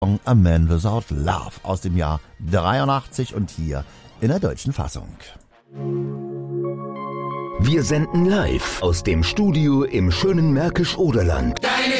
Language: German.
A Man Without Love aus dem Jahr 83 und hier in der deutschen Fassung. Wir senden live aus dem Studio im schönen Märkisch-Oderland. Deine